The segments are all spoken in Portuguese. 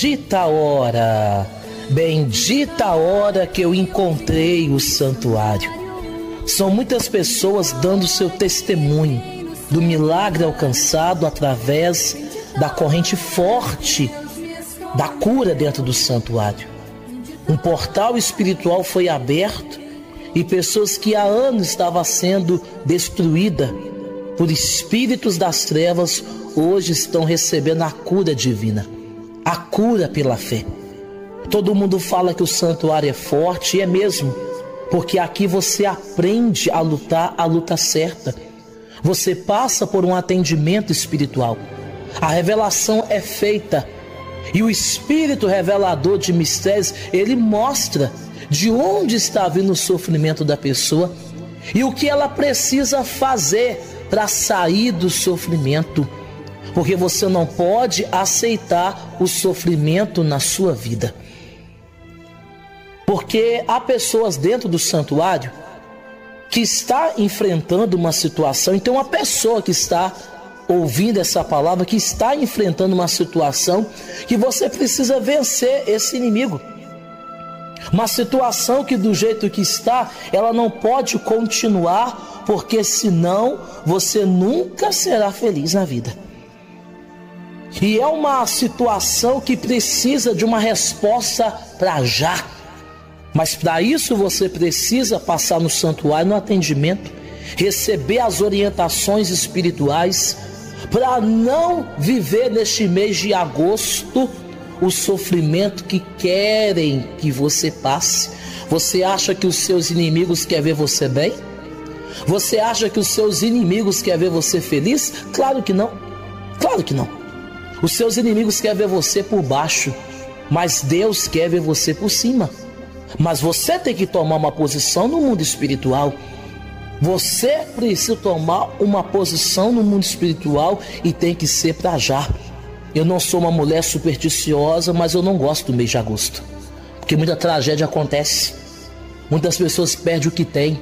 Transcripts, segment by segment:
Bendita a hora que eu encontrei o santuário. São muitas pessoas dando seu testemunho do milagre alcançado através da corrente forte da cura dentro do santuário. Um portal espiritual foi aberto e pessoas que há anos estavam sendo destruídas por espíritos das trevas hoje estão recebendo a cura divina, a cura pela fé. Todo mundo fala que o santuário é forte, e é mesmo, porque aqui você aprende a lutar a luta certa. Você passa por um atendimento espiritual. A revelação é feita e o Espírito revelador de mistérios, ele mostra de onde está vindo o sofrimento da pessoa e o que ela precisa fazer para sair do sofrimento. Porque você não pode aceitar o sofrimento na sua vida. Porque há pessoas dentro do santuário que está enfrentando uma situação. Então, uma pessoa que está ouvindo essa palavra, que está enfrentando uma situação que você precisa vencer esse inimigo. Uma situação que do jeito que está, ela não pode continuar, porque senão você nunca será feliz na vida. E é uma situação que precisa de uma resposta para já. Mas para isso você precisa passar no santuário, no atendimento, receber as orientações espirituais, para não viver neste mês de agosto o sofrimento que querem que você passe. Você acha que os seus inimigos querem ver você bem? Você acha que os seus inimigos querem ver você feliz? Claro que não. Claro que não. Os seus inimigos querem ver você por baixo, mas Deus quer ver você por cima. Mas você tem que tomar uma posição no mundo espiritual. Você precisa tomar uma posição no mundo espiritual e tem que ser para já. Eu não sou uma mulher supersticiosa, mas eu não gosto do mês de agosto, porque muita tragédia acontece. Muitas pessoas perdem o que têm.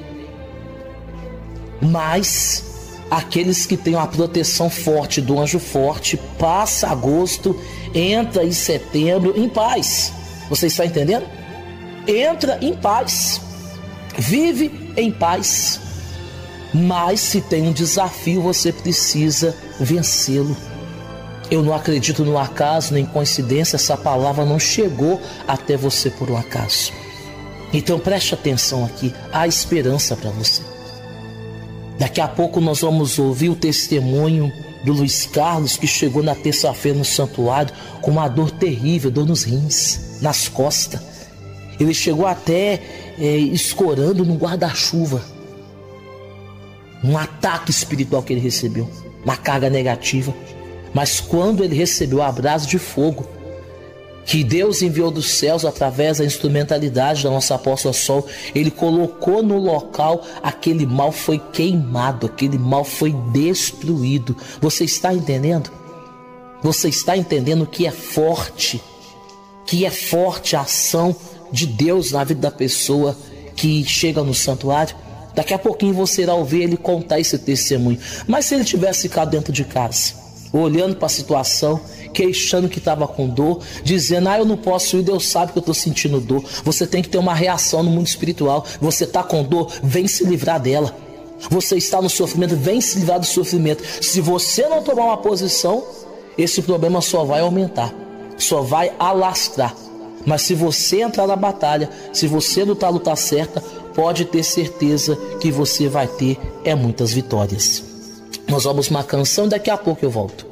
Mas aqueles que têm uma proteção forte do anjo forte, passa agosto, entra em setembro em paz. Você está entendendo? Entra em paz, vive em paz. Mas se tem um desafio, você precisa vencê-lo. Eu não acredito no acaso nem coincidência. Essa palavra não chegou até você por um acaso. Então preste atenção aqui, há esperança para você. Daqui a pouco nós vamos ouvir o testemunho do Luiz Carlos, que chegou na terça-feira no santuário com uma dor terrível, dor nos rins, nas costas. Ele chegou até escorando no guarda-chuva. Um ataque espiritual que ele recebeu, uma carga negativa. Mas quando ele recebeu a brasa de fogo que Deus enviou dos céus através da instrumentalidade da nossa apóstola Sol, ele colocou no local, aquele mal foi queimado, aquele mal foi destruído. Você está entendendo? Você está entendendo que é forte a ação de Deus na vida da pessoa que chega no santuário? Daqui a pouquinho você irá ouvir ele contar esse testemunho. Mas se ele tivesse ficado dentro de casa, olhando para a situação, queixando que estava com dor, dizendo, eu não posso ir, Deus sabe que eu estou sentindo dor. Você tem que ter uma reação no mundo espiritual. Você está com dor, vem se livrar dela. Você está no sofrimento, vem se livrar do sofrimento. Se você não tomar uma posição, esse problema só vai aumentar, só vai alastrar. Mas se você entrar na batalha, se você lutar a luta certa, pode ter certeza que você vai ter muitas vitórias. Nós vamos uma canção e daqui a pouco eu volto.